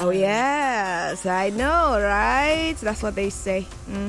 Oh, yes, I know, right? That's what they say.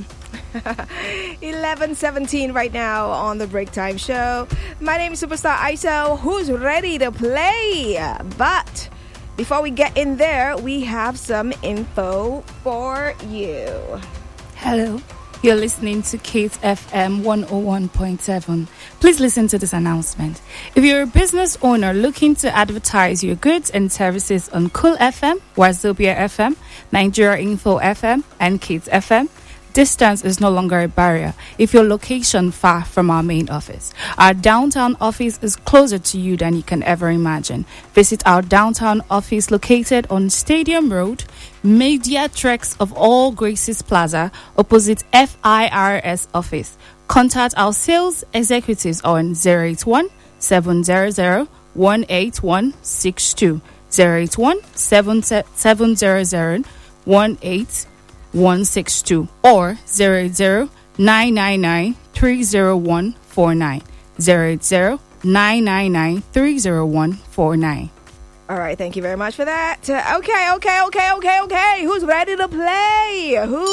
11:17 right now on the Break Time Show. My name is Superstar Iso, who's ready to play. But before we get in there, we have some info for you. Hello. You're listening to Kate FM 101.7. Please listen to this announcement. If you're a business owner looking to advertise your goods and services on Cool FM, Wazobia FM, Nigeria Info FM, and Kate FM, distance is no longer a barrier if your location far from our main office. Our downtown office is closer to you than you can ever imagine. Visit our downtown office located on Stadium Road, Media Treks of All Graces Plaza, opposite FIRS office. Contact our sales executives on 081 700 18162, 081 700 18162, or 080-999-30149, 080-999-30149. All right, thank you very much for that. Okay. Who's ready to play? Who?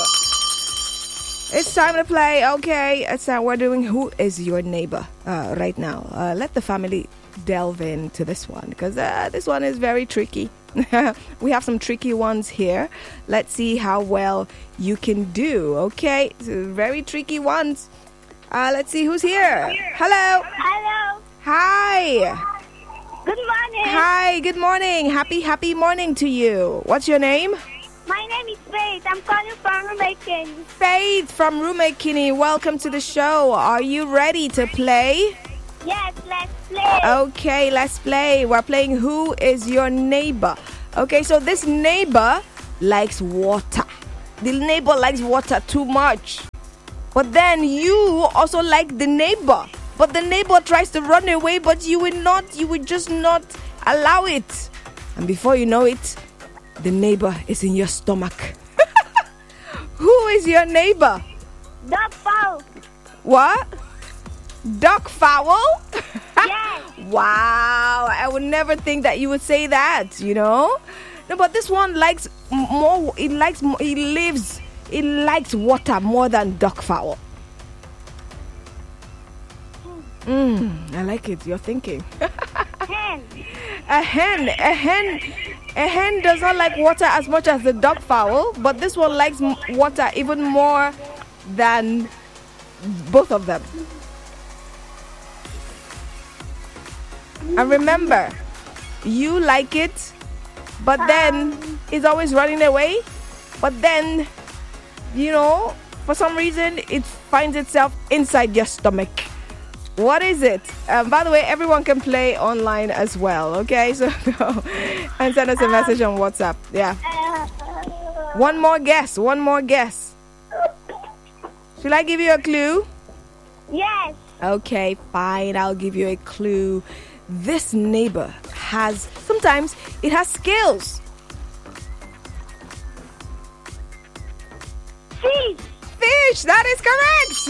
It's time to play. Okay, it's time. We're doing Who is Your Neighbor right now. Let the family delve into this one, because this one is very tricky. We have some tricky ones here. Let's see how well you can do. Okay, so very tricky ones. Let's see who's here. Hello. Hello. Hi. Good morning. Hi, good morning. Happy morning to you. What's your name? My name is Faith. I'm calling from Rumekini. Faith from Rumekini. Welcome to the show. Are you ready to play? Yes, let's play. Okay, let's play. We're playing Who is Your Neighbor? Okay, so this neighbor likes water. The neighbor likes water too much. But then you also like the neighbor. But the neighbor tries to run away, but you would just not allow it. And before you know it, the neighbor is in your stomach. Who is your neighbor? Dog fowl. What? Duck fowl? Yes. Wow, I would never think that you would say that, you know? No, but this one likes more, it likes water more than duck fowl. I like it, you're thinking. Hen. A hen does not like water as much as the duck fowl, but this one likes water even more than both of them. And remember, you like it, but then it's always running away. But then, you know, for some reason, it finds itself inside your stomach. What is it? By the way, everyone can play online as well, okay? So go and send us a message on WhatsApp. Yeah. One more guess. Should I give you a clue? Yes. Okay, fine. I'll give you a clue. This neighbor sometimes it has scales. Fish, that is correct.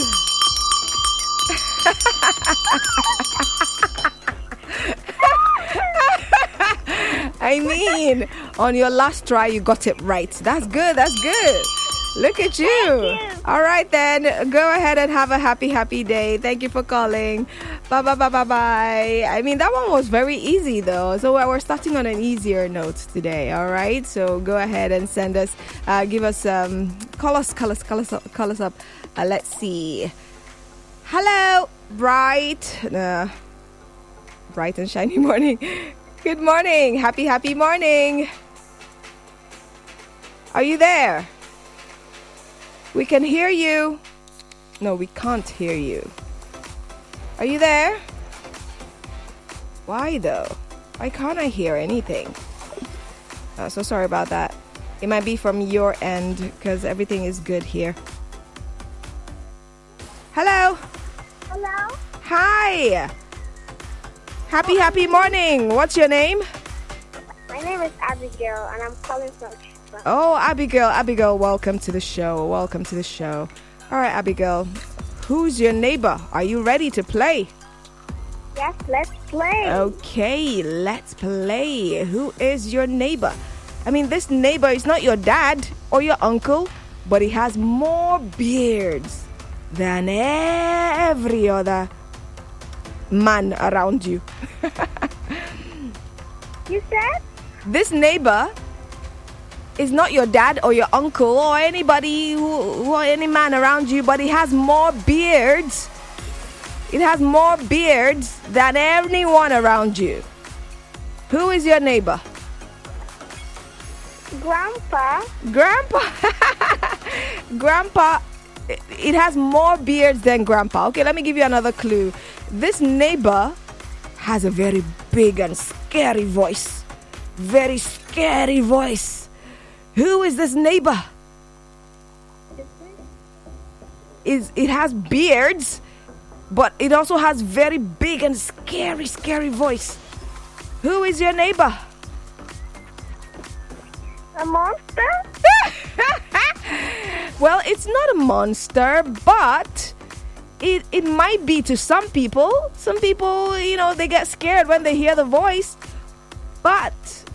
I mean, on your last try, you got it right. That's good. Look at you. Thank you. All right, then. Go ahead and have a happy day. Thank you for calling. Bye. I mean, that one was very easy, though. So we're starting on an easier note today. All right. So go ahead and send us, give us, call us up. Let's see. Hello, bright and shiny morning. Good morning. Happy morning. Are you there? We can hear you. No, we can't hear you. Are you there? Why though? Why can't I hear anything? So sorry about that. It might be from your end because everything is good here. Hello. Hi. Happy morning. What's your name? My name is Abigail, and I'm calling from Chiba. Oh, Abigail, welcome to the show. All right, Abigail, who's your neighbor? Are you ready to play? Yes, let's play. Okay, let's play. Who is your neighbor? I mean, this neighbor is not your dad or your uncle, but he has more beards than every other man around you. You said? This neighbor is not your dad or your uncle or anybody or any man around you, but he has more beards. It has more beards than anyone around you. Who is your neighbor? Grandpa. Grandpa, it has more beards than Grandpa. Okay, let me give you another clue. This neighbor has a very big and scary voice. Very scary voice. Who is this neighbor? It has beards, but it also has very big and scary voice. Who is your neighbor? A monster? Well, it's not a monster, but it might be to some people. Some people, they get scared when they hear the voice. But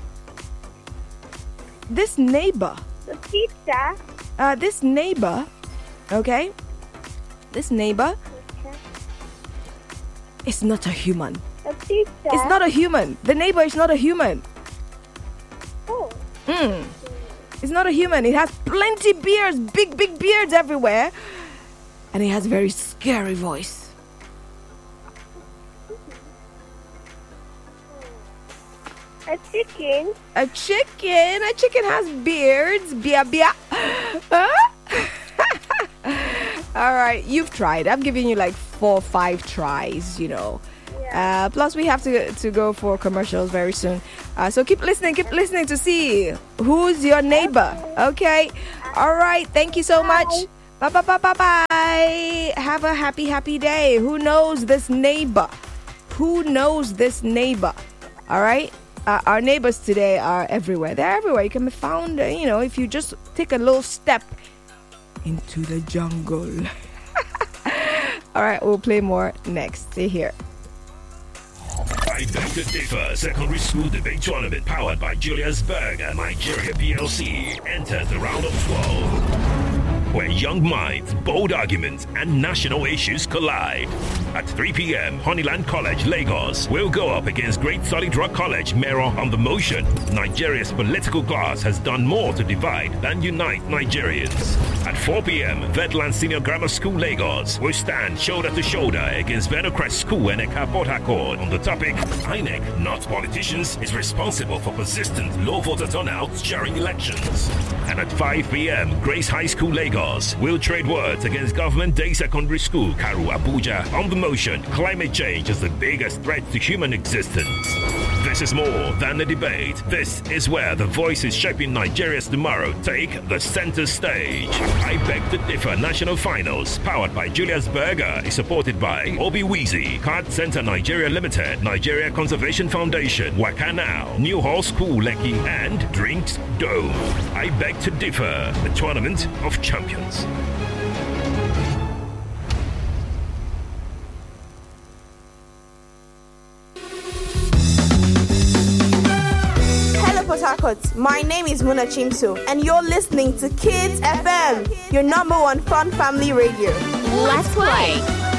this neighbor, The teacher. this neighbor, okay? This neighbor is not a human. A teacher. It's not a human. The neighbor is not a human. Oh. It's not a human. It has plenty beards, big beards everywhere. And it has a very scary voice. A chicken. A chicken. A chicken has beards. Bia. Huh? All right, you've tried. I'm giving you like 4 or 5 tries, Yeah. Plus, we have to go for commercials very soon. So keep listening to see who's your neighbor. Okay. All right. Thank you so much. Bye. Have a happy day. Who knows this neighbor? All right. Our neighbors today are everywhere. They're everywhere. You can be found, if you just take a little step into the jungle. All right, we'll play more next. Stay here. I Beg to Differ Secondary School Debate Tournament powered by Julius Berger Nigeria PLC enters the round of 12, where young minds, bold arguments, and national issues collide. At 3 p.m., Honeyland College, Lagos will go up against Great Solid Rock College, Mero on the motion. Nigeria's political class has done more to divide than unite Nigerians. At 4 p.m., Vedland Senior Grammar School, Lagos will stand shoulder to shoulder against Venocrest School and Eka Port Harcourt on the topic, INEC, not politicians, is responsible for persistent low voter turnouts during elections. And at 5 p.m., Grace High School, Lagos will trade words against Government Day Secondary School, Karu, Abuja on the motion, climate change is the biggest threat to human existence. This is more than a debate. This is where the voices shaping Nigeria's tomorrow take the center stage. I Beg to Differ National Finals, powered by Julius Berger, is supported by Obi Weezy, Card Center Nigeria Limited, Nigeria Conservation Foundation, Wakanao, New Hall School Lekki, and Drinks Dome. I Beg to Differ, the Tournament of Champions. My name is Muna Chimso, and you're listening to Kids FM, your number one fun family radio. Let's play.